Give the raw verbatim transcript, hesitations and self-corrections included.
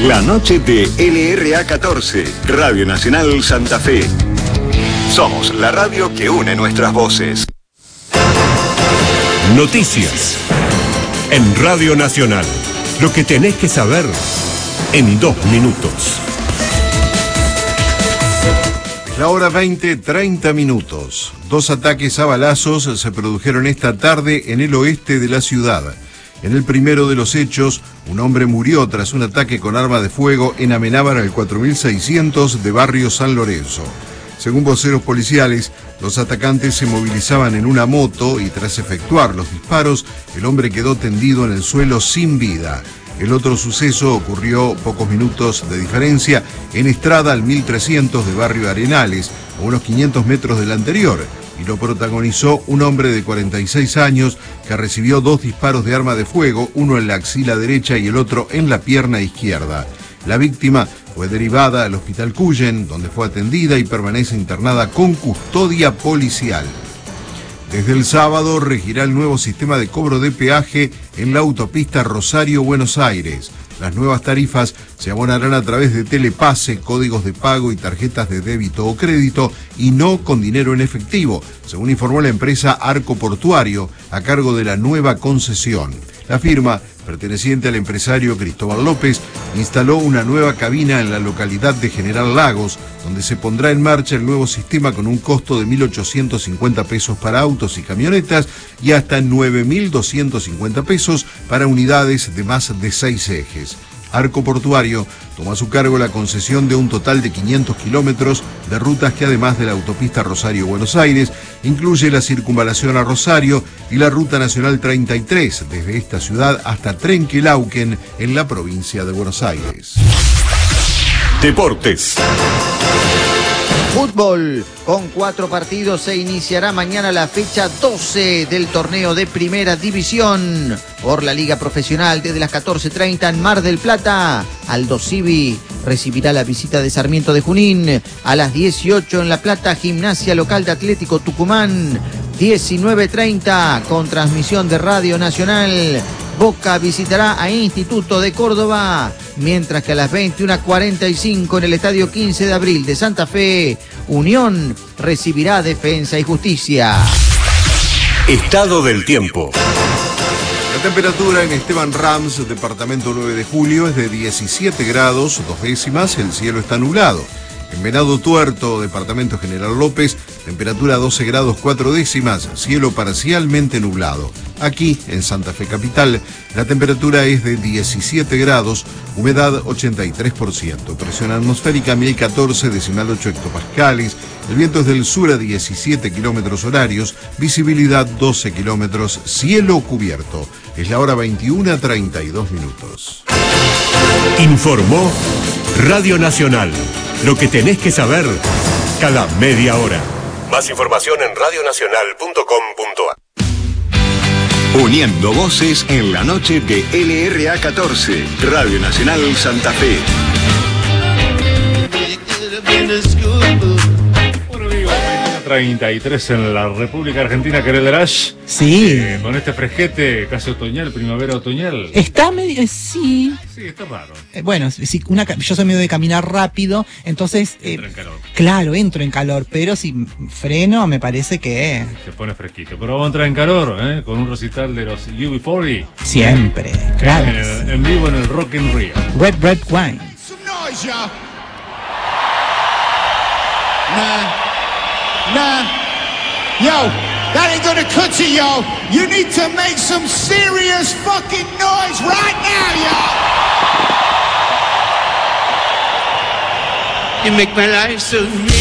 La noche de L R A catorce, Radio Nacional Santa Fe. Somos la radio que une nuestras voces. Noticias en Radio Nacional. Lo que tenés que saber en dos minutos. La hora veinte, treinta minutos. Dos ataques a balazos se produjeron esta tarde en el oeste de la ciudad. En el primero de los hechos, un hombre murió tras un ataque con arma de fuego en Amenábar al cuatro mil seiscientos de barrio San Lorenzo. Según voceros policiales, los atacantes se movilizaban en una moto y tras efectuar los disparos, el hombre quedó tendido en el suelo sin vida. El otro suceso ocurrió pocos minutos de diferencia en Estrada al mil trescientos de barrio Arenales, a unos quinientos metros del anterior, y lo protagonizó un hombre de cuarenta y seis años que recibió dos disparos de arma de fuego, uno en la axila derecha y el otro en la pierna izquierda. La víctima fue derivada al Hospital Cuyen, donde fue atendida y permanece internada con custodia policial. Desde el sábado regirá el nuevo sistema de cobro de peaje en la autopista Rosario-Buenos Aires. Las nuevas tarifas se abonarán a través de telepase, códigos de pago y tarjetas de débito o crédito y no con dinero en efectivo, según informó la empresa Arco Portuario, a cargo de la nueva concesión. La firma, perteneciente al empresario Cristóbal López, instaló una nueva cabina en la localidad de General Lagos, donde se pondrá en marcha el nuevo sistema con un costo de mil ochocientos cincuenta pesos para autos y camionetas y hasta nueve mil doscientos cincuenta pesos para unidades de más de seis ejes. Arco Portuario tomó a su cargo la concesión de un total de quinientos kilómetros de rutas que, además de la autopista Rosario-Buenos Aires, incluye la circunvalación a Rosario y la ruta nacional treinta y tres desde esta ciudad hasta Trenquelauquen en la provincia de Buenos Aires. Deportes. Fútbol, con cuatro partidos se iniciará mañana la fecha doce del torneo de Primera División por la Liga Profesional desde las catorce treinta en Mar del Plata. Aldo Civi recibirá la visita de Sarmiento de Junín. A las dieciocho en La Plata, Gimnasia Local de Atlético Tucumán. diecinueve treinta con transmisión de Radio Nacional. Boca visitará a Instituto de Córdoba, mientras que a las veintiuna cuarenta y cinco en el Estadio quince de abril de Santa Fe, Unión recibirá Defensa y Justicia. Estado del tiempo. La temperatura en Esteban Rams, departamento nueve de julio, es de diecisiete grados, dos décimas, el cielo está nublado. En Venado Tuerto, departamento General López, temperatura doce grados cuatro décimas, cielo parcialmente nublado. Aquí, en Santa Fe Capital, la temperatura es de diecisiete grados, humedad ochenta y tres por ciento, presión atmosférica mil catorce decimal ocho hectopascales, el viento es del sur a diecisiete kilómetros horarios, visibilidad doce kilómetros, cielo cubierto. Es la hora veintiuna treinta y dos minutos. Informó Radio Nacional. Lo que tenés que saber cada media hora. Más información en radio nacional punto com punto a. Uniendo voces en la noche de L R A catorce, Radio Nacional Santa Fe. treinta y tres en la República Argentina, Querel Derash. Sí. Eh, con este fresquete casi otoñal, primavera otoñal. Está medio, eh, sí. Sí, está raro. Eh, bueno, sí, una, yo soy medio de caminar rápido, entonces... Entra eh, en calor. Claro, entro en calor, pero si freno me parece que... Se pone fresquito. Pero vamos a entrar en calor, ¿eh? Con un recital de los U B cuarenta. Siempre, claro. En, el, en vivo en el Rock in Rio. Red Red Wine. Nah, yo, that ain't gonna cut you, yo. You need to make some serious fucking noise right now, yo. You make my life so